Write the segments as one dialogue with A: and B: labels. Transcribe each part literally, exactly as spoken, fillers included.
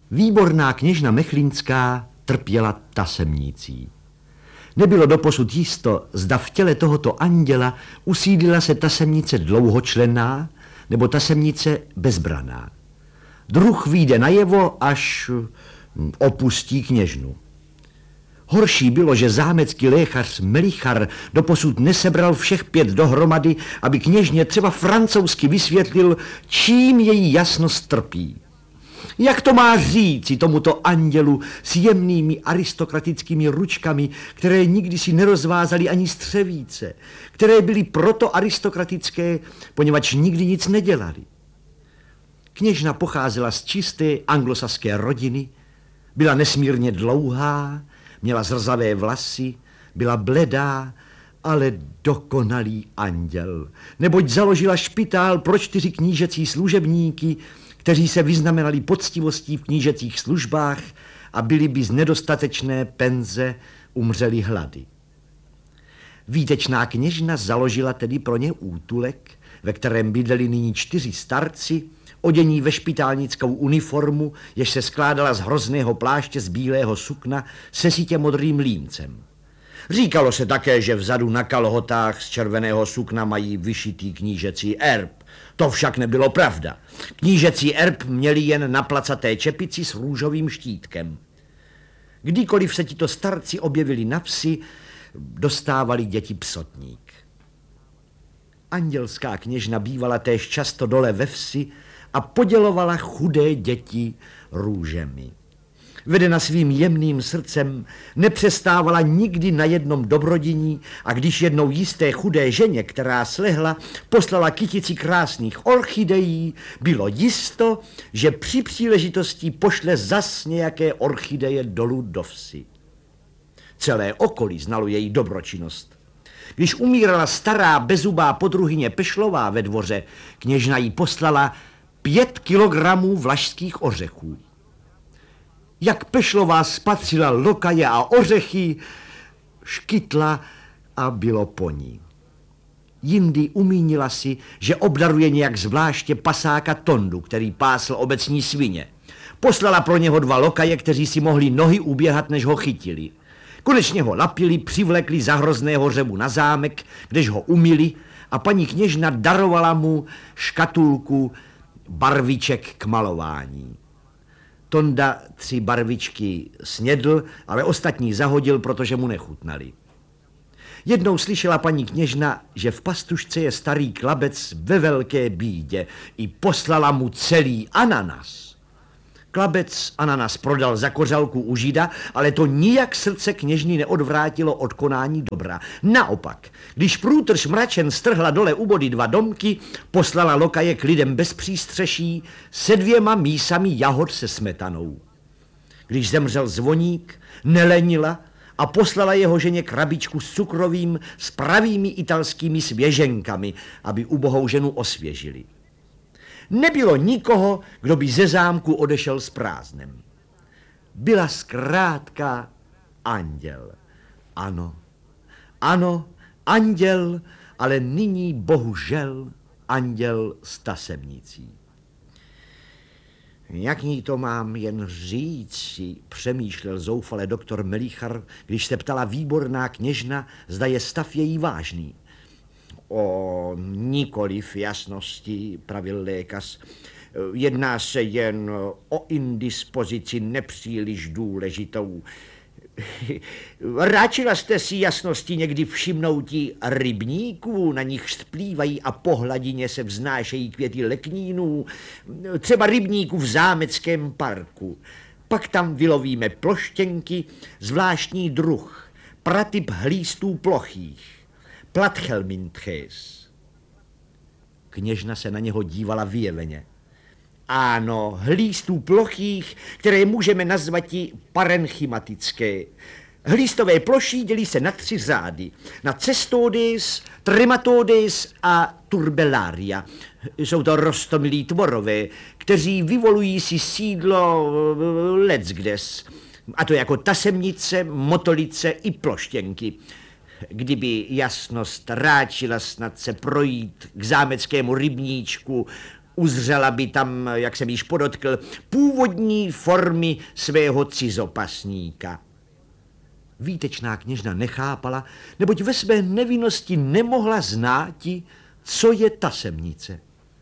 A: Výborná kněžna Mechlínská trpěla tasemnicí. Nebylo doposud jisto, zda v těle tohoto anděla usídlila se tasemnice dlouhočlenná nebo tasemnice bezbraná. Druh vyjde najevo, až opustí kněžnu. Horší bylo, že zámecký lékař Melichar doposud nesebral všech pět dohromady, aby kněžně třeba francouzsky vysvětlil, čím její jasnost trpí. Jak to má říci tomuto andělu s jemnými aristokratickými ručkami, které nikdy si nerozvázaly ani střevíce, které byly proto aristokratické, poněvadž nikdy nic nedělali. Kněžna pocházela z čisté anglosaské rodiny, byla nesmírně dlouhá, měla zrzavé vlasy, byla bledá, ale dokonalý anděl, neboť založila špitál pro čtyři knížecí služebníky, kteří se vyznamenali poctivostí v knížecích službách a byli by z nedostatečné penze umřeli hlady. Výtečná kněžna založila tedy pro ně útulek, ve kterém bydleli nyní čtyři starci, odění ve špitálnickou uniformu, jež se skládala z hrozného pláště z bílého sukna se sítě modrým límcem. Říkalo se také, že vzadu na kalhotách z červeného sukna mají vyšitý knížecí erb. To však nebylo pravda. Knížecí erb měli jen na placaté čepici s růžovým štítkem. Kdykoliv se tito starci objevili na vsi, dostávali děti psotník. Andělská kněžna bývala též často dole ve vsi a podělovala chudé děti růžemi. Vedena svým jemným srdcem, nepřestávala nikdy na jednom dobrodiní a když jednou jisté chudé ženě, která slehla, poslala kytici krásných orchidejí, bylo jisto, že při příležitosti pošle zas nějaké orchideje dolů do vsi. Celé okolí znalo její dobročinnost. Když umírala stará bezubá podruhyně Pešlová ve dvoře, kněžna jí poslala pět kilogramů vlašských ořechů. Jak Pešlová spatřila lokaje a ořechy, škytla a bylo po ní. Jindy umínila si, že obdaruje nějak zvláště pasáka Tondu, který pásl obecní svině. Poslala pro něho dva lokaje, kteří si mohli nohy uběhat, než ho chytili. Konečně ho lapili, přivlekli za hrozného řevu na zámek, kdež ho umyli a paní kněžna darovala mu škatulku barviček k malování. Tonda tři barvičky snědl, ale ostatní zahodil, protože mu nechutnali. Jednou slyšela paní kněžna, že v pastušce je starý klabec ve velké bídě, i poslala mu celý ananas. Klabec ananas prodal za kořalku u žida, ale to nijak srdce kněžny neodvrátilo od konání dobra. Naopak, když průtrž mračen strhla dole u body dva domky, poslala lokaje k lidem bez přístřeší se dvěma mísami jahod se smetanou. Když zemřel zvoník, nelenila a poslala jeho ženě krabičku s cukrovým s pravými italskými svěženkami, aby ubohou ženu osvěžili. Nebylo nikoho, kdo by ze zámku odešel s prázdnem. Byla zkrátka anděl. Ano, ano, anděl, ale nyní bohužel anděl s tasemnicí. Jak ní to mám jen říci, přemýšlel zoufale doktor Melichar, když se ptala výborná kněžna, zda je stav její vážný. O nikoliv jasnosti, pravil lékař. Jedná se jen o indispozici nepříliš důležitou. Ráčila jste si jasnosti někdy všimnoutí rybníků, na nich splývají a po hladině se vznášejí květy leknínů, třeba rybníků v zámeckém parku. Pak tam vylovíme ploštěnky, zvláštní druh, pratyp hlístů plochých. Platchelmintches. Kněžna se na něho dívala vyjeveně. Ano, hlístů plochých, které můžeme nazvati parenchymatické. Hlístové ploší dělí se na tři řády. Na cestodes, trematodes a turbellaria. Jsou to roztomilí tvorové, kteří vyvolují si sídlo leckdes. A to jako tasemnice, motolice i ploštěnky. Kdyby jasnost ráčila snad se projít k zámeckému rybníčku, Uzřela by tam, jak jsem již podotkl, původní formy svého cizopasníka. Výtečná kněžna nechápala, neboť ve své nevinnosti nemohla znáti, co je tasemnice.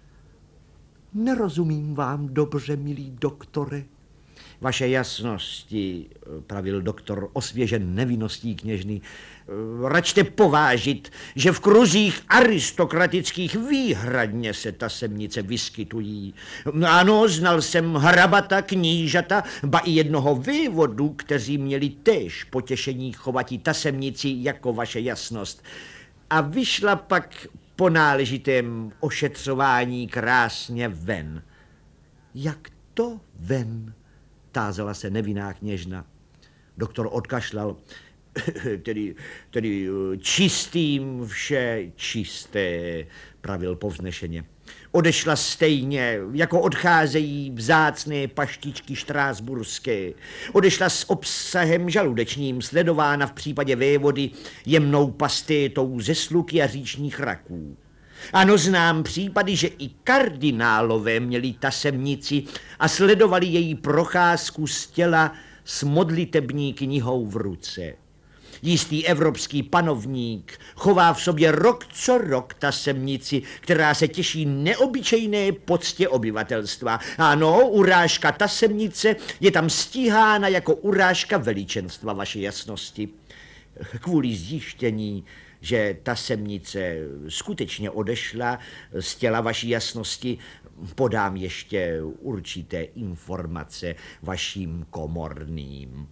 A: Nerozumím vám dobře, milý doktore. Vaše jasnosti, pravil doktor, osvěžen nevinností kněžny, račte povážit, že v kruzích aristokratických výhradně se tasemnice vyskytují. Ano, znal jsem hrabata, knížata, ba i jednoho vévodu, kteří měli též potěšení chovatí tasemnici jako vaše jasnost. A vyšla pak po náležitém ošetřování krásně ven. Jak to ven? Tázala se nevinná kněžna. Doktor odkašlal, tedy, tedy čistým vše čisté, pravil povznešeně. Odešla stejně, jako odcházejí vzácné paštičky štrásburské. Odešla s obsahem žaludečním, sledována v případě vévody jemnou pastétou ze sluky a říčních raků. Ano, znám případy, že i kardinálové měli tasemnici a sledovali její procházku z těla s modlitební knihou v ruce. Jistý evropský panovník chová v sobě rok co rok tasemnici, která se těší neobyčejné poctě obyvatelstva. Ano, urážka tasemnice je tam stíhána jako urážka veličenstva, vaše jasnosti. Kvůli zjištění, že tasemnice skutečně odešla z těla vaší jasnosti, podám ještě určité informace vaším komorným.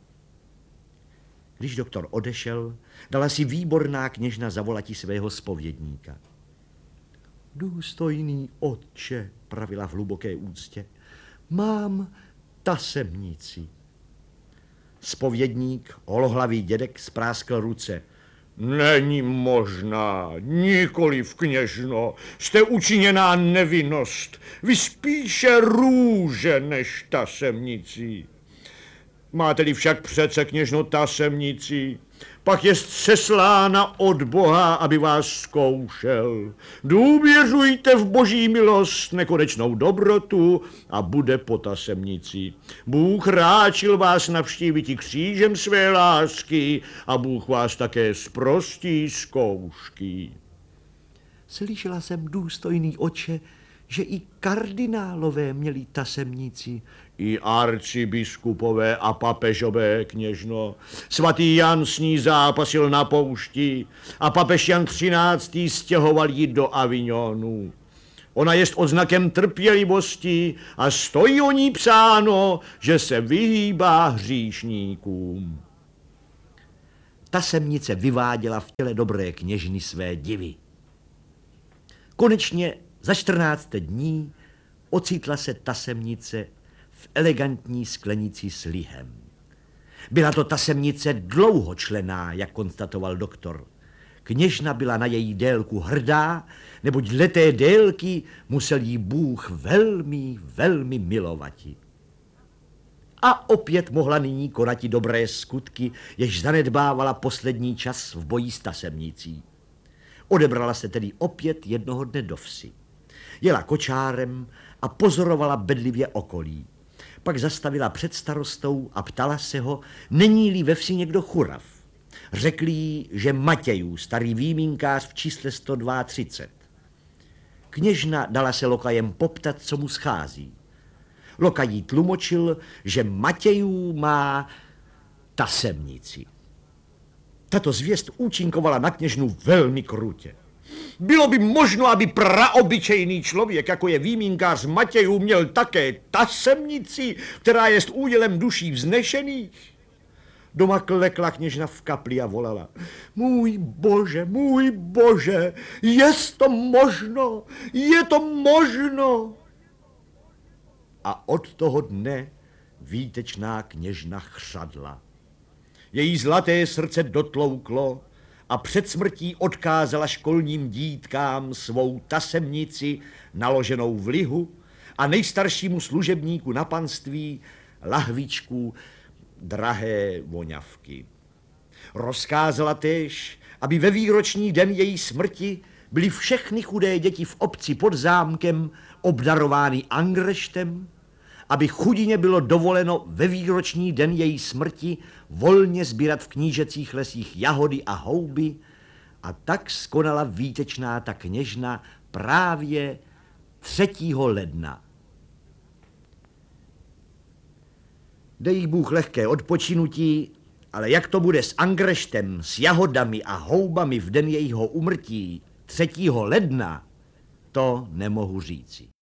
A: Když doktor odešel, dala si výborná kněžna zavolati svého zpovědníka. Důstojný otče, pravila v hluboké úctě, mám tasemnici. Zpovědník, holohlavý dědek, spráskl ruce. Není možná, nikoliv kněžno, jste učiněná nevinnost, vy spíše růže než tasemnicí. Máte-li však přece kněžno tasemnicí, pak je seslána od Boha, aby vás zkoušel. Důvěřujte v boží milost, nekonečnou dobrotu a bude po tasemnici. Bůh ráčil vás navštívit i křížem své lásky a Bůh vás také zprostí zkoušky. Slyšela jsem, důstojný otče, že i kardinálové měli tasemnici. I arcibiskupové a papežové, kněžno. Svatý Jan s ní zápasil na poušti a papež Jan třináctý stěhoval ji do Avignonu. Ona jest odznakem trpělivosti a stojí o ní psáno, že se vyhýbá hříšníkům. Tasemnice vyváděla v těle dobré kněžny své divy. Konečně za čtrnáct dní ocitla se tasemnice v elegantní sklenici s lihem. Byla to tasemnice dlouhočlenná, jak konstatoval doktor. Kněžna byla na její délku hrdá, neboť dle té délky musel jí Bůh velmi, velmi milovati. A opět mohla nyní konati dobré skutky, jež zanedbávala poslední čas v boji s tasemnicí. Odebrala se tedy opět jednoho dne do vsi. Jela kočárem a pozorovala bedlivě okolí. Pak zastavila před starostou a ptala se ho, není-li ve vsi někdo churav. Řekl jí, že Matějů, starý výmínkář v čísle sto třicet dva. Kněžna dala se lokajem poptat, co mu schází. Lokaj jí tlumočil, že Matějů má tasemnici. Tato zvěst účinkovala na kněžnu velmi krutě. Bylo by možno, aby praobyčejný člověk, jako je výmínkář Matějů, měl také tasemnici, která jest údělem duší vznešených? Doma klekla kněžna v kapli a volala. Můj bože, můj bože, jest to možno, je to možno. A od toho dne výtečná kněžna chřadla. Její zlaté srdce dotlouklo a před smrtí odkázala školním dítkám svou tasemnici naloženou v lihu a nejstaršímu služebníku na panství lahvičku drahé voňavky. Rozkázala též, aby ve výroční den její smrti byly všechny chudé děti v obci pod zámkem obdarovány angreštem, aby chudině bylo dovoleno ve výroční den její smrti volně sbírat v knížecích lesích jahody a houby, a tak skonala výtečná ta kněžna právě třetího ledna. Dej jí Bůh lehké odpočinutí, ale jak to bude s angreštem, s jahodami a houbami v den jejího úmrtí třetího ledna, to nemohu říci.